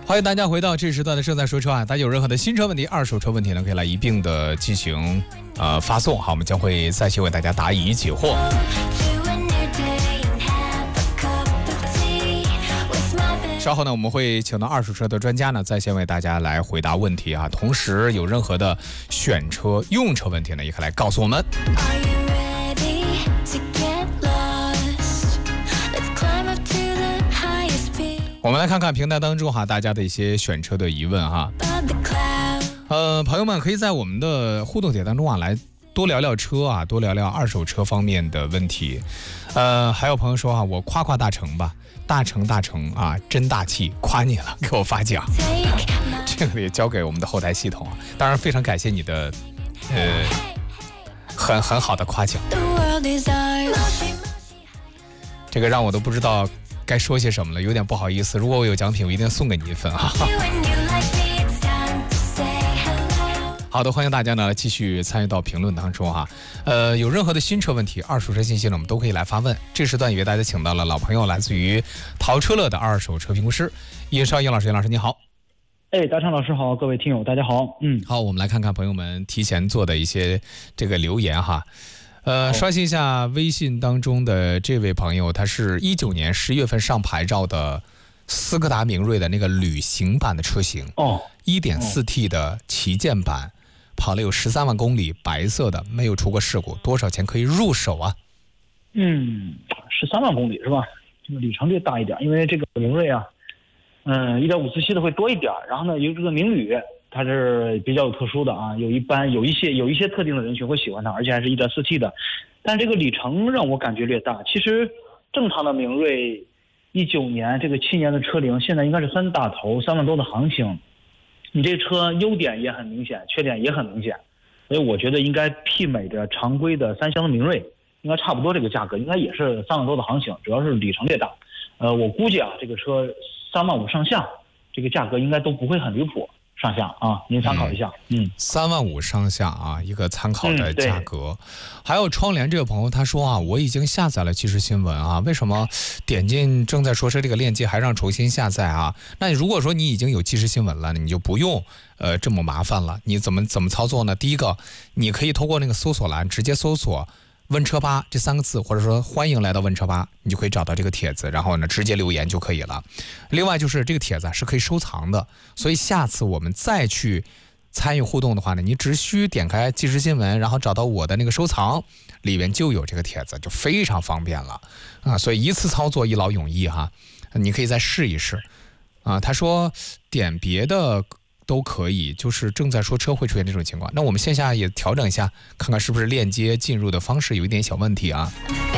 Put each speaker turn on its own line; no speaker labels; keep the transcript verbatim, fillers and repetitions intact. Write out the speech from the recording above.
欢迎大家回到这时段的正在说车啊！大家有任何的新车问题、二手车问题呢，可以来一并的进行呃发送，好，我们将会再去为大家答疑解惑。稍后呢，我们会请到二手车的专家呢，在线为大家来回答问题啊。同时，有任何的选车、用车问题呢，也可以来告诉我们。我们来看看平台当中哈，大家的一些选车的疑问哈。呃，朋友们可以在我们的互动帖当中啊，来多聊聊车啊，多聊聊二手车方面的问题。呃，还有朋友说啊，我夸夸大成吧，大成大成啊，真大气，夸你了，给我发奖。这个也交给我们的后台系统啊。当然非常感谢你的呃很很好的夸奖。这个让我都不知道该说些什么了，有点不好意思。如果我有奖品，我一定送给你一份啊。好的，欢迎大家呢继续参与到评论当中哈。呃，有任何的新车问题、二手车信息呢，我们都可以来发问。这时段也为大家请到了老朋友，来自于淘车乐的二手车评估师叶绍英老师。叶老师你好。
哎，大昌老师好，各位听友大家好。嗯，
好，我们来看看朋友们提前做的一些这个留言哈。呃，刷新一下微信当中的这位朋友，他是一九年十月份上牌照的斯柯达明锐的那个旅行版的车型
哦
一点四 T 的旗舰版，跑了有十三万公里，白色的，没有出过事故，多少钱可以入手啊？
嗯，十三万公里是吧？这个里程略大一点，因为这个明锐啊，嗯 一点五 自吸的会多一点，然后呢，有这个明旅它是比较有特殊的啊，有一般有一些有一些特定的人群会喜欢它，而且还是 一点四 T 的，但这个里程让我感觉略大。其实正常的明锐一九年这个七年的车龄，现在应该是三大头三万多的行情，你这车优点也很明显，缺点也很明显，所以我觉得应该媲美着常规的三厢的明锐，应该差不多这个价格，应该也是三万多的行情，主要是里程略大。呃，我估计啊，这个车三万五上下，这个价格应该都不会很离谱。上下啊，您参考一下。嗯，
三万五上下啊，一个参考的价格。嗯、还有窗帘这位朋友他说啊，我已经下载了即时新闻啊，为什么点进正在说车这个链接还让重新下载啊？那如果说你已经有即时新闻了，你就不用呃这么麻烦了。你怎么怎么操作呢？第一个，你可以通过那个搜索栏直接搜索问车吧这三个字，或者说欢迎来到问车吧，你就可以找到这个帖子，然后呢直接留言就可以了。另外就是这个帖子是可以收藏的，所以下次我们再去参与互动的话呢，你只需点开即时新闻，然后找到我的那个收藏里面就有这个帖子，就非常方便了啊！所以一次操作一劳永逸哈，你可以再试一试啊。他说点别的都可以，就是正在说车会出现这种情况，那我们线下也调整一下，看看是不是链接进入的方式有一点小问题啊。